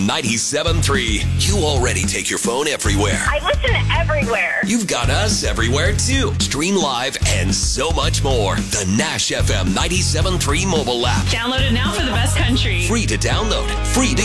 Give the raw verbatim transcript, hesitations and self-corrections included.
ninety-seven three. You already take your phone everywhere. I listen everywhere. You've got us everywhere too. Stream live and so much more. The Nash F M ninety-seven three mobile app. Download it now for the best country. Free to download. Free to